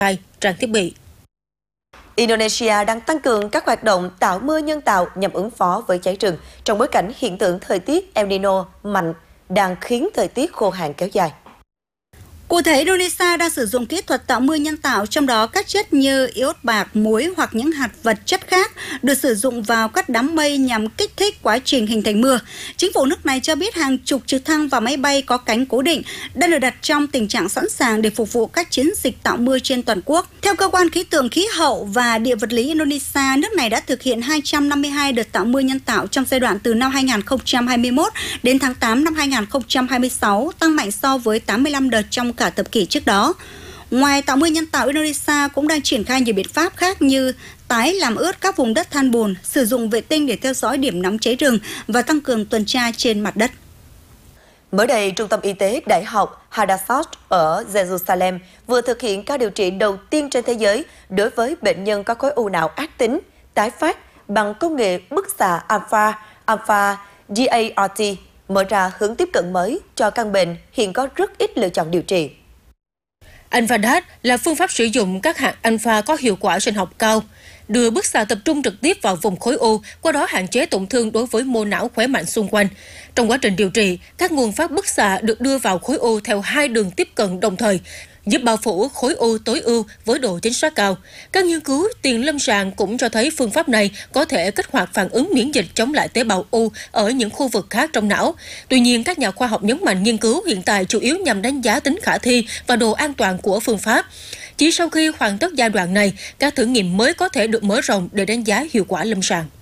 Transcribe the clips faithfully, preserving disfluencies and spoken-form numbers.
trang thiết bị. Indonesia đang tăng cường các hoạt động tạo mưa nhân tạo nhằm ứng phó với cháy rừng trong bối cảnh hiện tượng thời tiết El Nino mạnh đang khiến thời tiết khô hạn kéo dài. Cụ thể, Indonesia đang sử dụng kỹ thuật tạo mưa nhân tạo, trong đó các chất như iốt bạc, muối hoặc những hạt vật chất khác được sử dụng vào các đám mây nhằm kích thích quá trình hình thành mưa. Chính phủ nước này cho biết hàng chục trực thăng và máy bay có cánh cố định đang được đặt trong tình trạng sẵn sàng để phục vụ các chiến dịch tạo mưa trên toàn quốc. Theo Cơ quan Khí tượng Khí hậu và Địa vật lý Indonesia, nước này đã thực hiện hai trăm năm mươi hai đợt tạo mưa nhân tạo trong giai đoạn từ năm hai nghìn không trăm hai mươi mốt đến tháng tám năm hai nghìn không trăm hai mươi sáu, tăng mạnh so với tám mươi lăm đợt trong cả thập kỷ trước đó. Ngoài tạo mưa nhân tạo, Indonesia cũng đang triển khai nhiều biện pháp khác như tái làm ướt các vùng đất than bùn, sử dụng vệ tinh để theo dõi điểm nóng cháy rừng và tăng cường tuần tra trên mặt đất. Mới đây, Trung tâm Y tế Đại học Hadassah ở Jerusalem vừa thực hiện ca điều trị đầu tiên trên thế giới đối với bệnh nhân có khối u não ác tính, tái phát bằng công nghệ bức xạ alpha, alpha G A R T, mở ra hướng tiếp cận mới cho căn bệnh hiện có rất ít lựa chọn điều trị. AlphaDaT là phương pháp sử dụng các hạt alpha có hiệu quả sinh học cao, đưa bức xạ tập trung trực tiếp vào vùng khối u, qua đó hạn chế tổn thương đối với mô não khỏe mạnh xung quanh. Trong quá trình điều trị, các nguồn phát bức xạ được đưa vào khối u theo hai đường tiếp cận đồng thời, giúp bao phủ khối u tối ưu với độ chính xác cao. Các nghiên cứu tiền lâm sàng cũng cho thấy phương pháp này có thể kích hoạt phản ứng miễn dịch chống lại tế bào u ở những khu vực khác trong não. Tuy nhiên, các nhà khoa học nhấn mạnh nghiên cứu hiện tại chủ yếu nhằm đánh giá tính khả thi và độ an toàn của phương pháp. Chỉ sau khi hoàn tất giai đoạn này, các thử nghiệm mới có thể được mở rộng để đánh giá hiệu quả lâm sàng.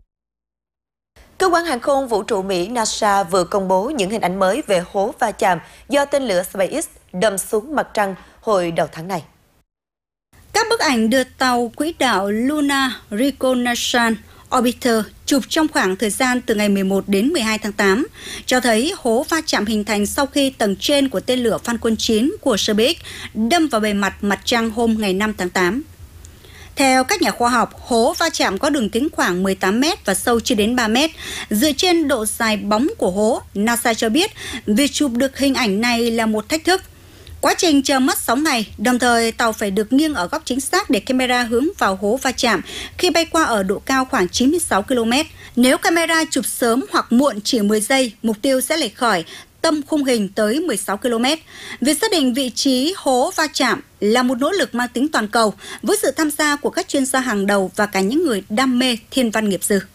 Cơ quan hàng không vũ trụ Mỹ NASA vừa công bố những hình ảnh mới về hố va chạm do tên lửa SpaceX đâm xuống mặt trăng hồi đầu tháng này. Các bức ảnh được tàu quỹ đạo Lunar Reconnaissance Orbiter chụp trong khoảng thời gian từ ngày mười một đến mười hai tháng tám cho thấy hố va chạm hình thành sau khi tầng trên của tên lửa Falcon chín của SpaceX đâm vào bề mặt mặt trăng hôm ngày năm tháng tám. Theo các nhà khoa học, hố va chạm có đường kính khoảng mười tám mét và sâu chưa đến ba mét. Dựa trên độ dài bóng của hố, NASA cho biết việc chụp được hình ảnh này là một thách thức. Quá trình chờ mất sáu ngày, đồng thời tàu phải được nghiêng ở góc chính xác để camera hướng vào hố va chạm khi bay qua ở độ cao khoảng chín mươi sáu ki lô mét. Nếu camera chụp sớm hoặc muộn chỉ mười giây, mục tiêu sẽ lệch khỏi tâm khung hình tới mười sáu ki lô mét. Việc xác định vị trí hố va chạm là một nỗ lực mang tính toàn cầu với sự tham gia của các chuyên gia hàng đầu và cả những người đam mê thiên văn nghiệp dư.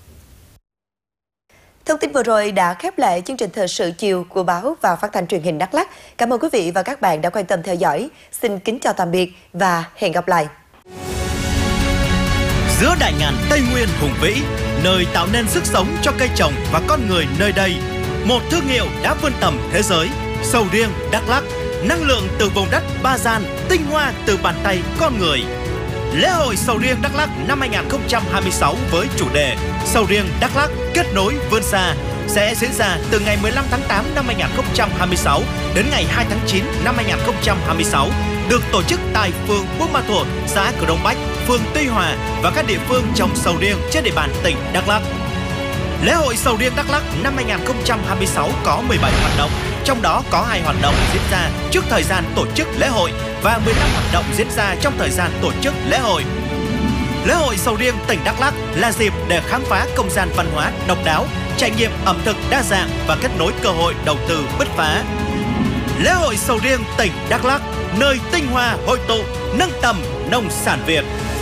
Thông tin vừa rồi đã khép lại chương trình thời sự chiều của báo và phát thanh truyền hình Đắk Lắk. Cảm ơn quý vị và các bạn đã quan tâm theo dõi. Xin kính chào tạm biệt và hẹn gặp lại. Giữa đại ngàn Tây Nguyên hùng vĩ, nơi tạo nên sức sống cho cây trồng và con người nơi đây, một thương hiệu đã vươn tầm thế giới. Sầu riêng Đắk Lắk, năng lượng từ vùng đất Ba Gian, tinh hoa từ bàn tay con người. Lễ hội sầu riêng Đắk Lắk năm hai nghìn không trăm hai mươi sáu với chủ đề Sầu riêng Đắk Lắk kết nối vươn xa sẽ diễn ra từ ngày mười lăm tháng tám năm hai nghìn không trăm hai mươi sáu đến ngày hai tháng chín năm hai nghìn không trăm hai mươi sáu, được tổ chức tại phường Buôn Ma Thuột, xã Cửa Đông Bách, phường Tuy Hòa và các địa phương trồng sầu riêng trên địa bàn tỉnh Đắk Lắk. Lễ hội sầu riêng Đắk Lắk năm hai nghìn không trăm hai mươi sáu có mười bảy hoạt động, trong đó có hai hoạt động diễn ra trước thời gian tổ chức lễ hội và mười lăm hoạt động diễn ra trong thời gian tổ chức lễ hội. Lễ hội sầu riêng tỉnh Đắk Lắk là dịp để khám phá không gian văn hóa độc đáo, trải nghiệm ẩm thực đa dạng và kết nối cơ hội đầu tư bứt phá. Lễ hội sầu riêng tỉnh Đắk Lắk, nơi tinh hoa hội tụ, nâng tầm nông sản Việt.